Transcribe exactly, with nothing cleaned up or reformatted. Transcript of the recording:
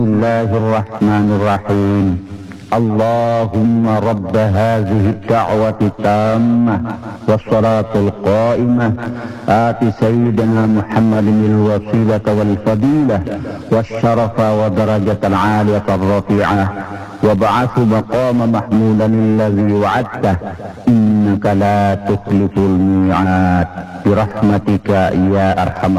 بسم الله الرحمن الرحيم. اللهم رب هذه الدعوة التامة والصلاة القائمة آت سيدنا محمد الوسيلة والفضيلة والشرف ودرجة العالية الرفيعة وابعث مقام محمودا الذي وعدته إنك لا تخلف الميعاد برحمتك يا أرحم